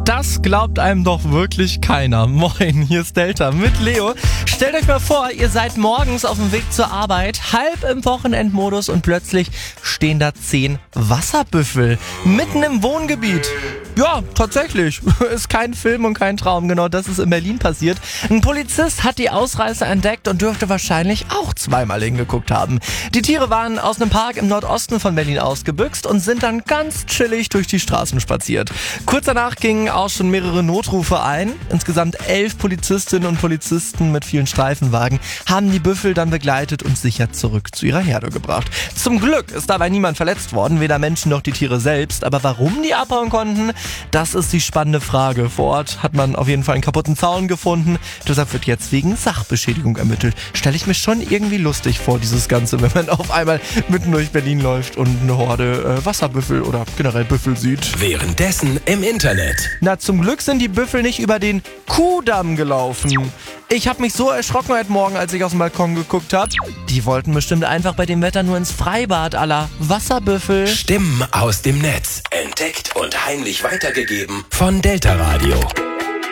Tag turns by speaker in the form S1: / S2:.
S1: Das glaubt einem doch wirklich keiner. Moin, hier ist Delta mit Leo. Stellt euch mal vor, ihr seid morgens auf dem Weg zur Arbeit, halb im Wochenendmodus und plötzlich stehen da 10 Wasserbüffel mitten im Wohngebiet. Ja, tatsächlich. Ist kein Film und kein Traum. Genau das ist in Berlin passiert. Ein Polizist hat die Ausreißer entdeckt und dürfte wahrscheinlich auch zweimal hingeguckt haben. Die Tiere waren aus einem Park im Nordosten von Berlin ausgebüxt und sind dann ganz chillig durch die Straßen spaziert. Kurz danach gingen auch schon mehrere Notrufe ein. Insgesamt 11 Polizistinnen und Polizisten mit vielen Streifenwagen haben die Büffel dann begleitet und sicher zurück zu ihrer Herde gebracht. Zum Glück ist dabei niemand verletzt worden, weder Menschen noch die Tiere selbst. Aber warum die abhauen konnten, das ist die spannende Frage. Vor Ort hat man auf jeden Fall einen kaputten Zaun gefunden. Deshalb wird jetzt wegen Sachbeschädigung ermittelt. Stelle ich mir schon irgendwie lustig vor, dieses Ganze, wenn man auf einmal mitten durch Berlin läuft und eine Horde Wasserbüffel oder generell Büffel sieht.
S2: Währenddessen im Internet.
S1: Na, zum Glück sind die Büffel nicht über den Kuhdamm gelaufen. Ich habe mich so erschrocken heute Morgen, als ich aus dem Balkon geguckt habe. Die wollten bestimmt einfach bei dem Wetter nur ins Freibad à la Wasserbüffel.
S2: Stimmen aus dem Netz. Entdeckt und heimlich weitergegeben von Delta Radio.